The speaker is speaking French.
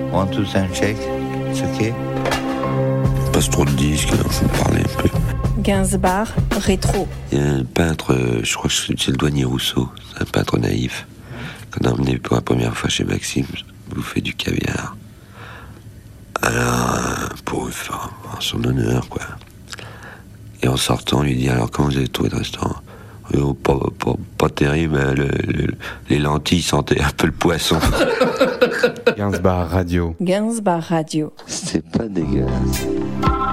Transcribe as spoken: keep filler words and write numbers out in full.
Want to sound check? It's okay. Passe trop de disques, alors je vais me parler un peu. Gainsbourg, rétro. Il y a un peintre, je crois que c'est le douanier Rousseau, c'est un peintre naïf, qu'on a emmené pour la première fois chez Maxime, bouffer du caviar. Alors, pour faire son honneur, quoi. Et en sortant, on lui dit, alors comment vous avez trouvé le restaurant? Oh, pas, pas, pas terrible, le, le, les lentilles sentaient un peu le poisson. Gainsbourg Radio. Gainsbourg Radio. C'est pas dégueulasse.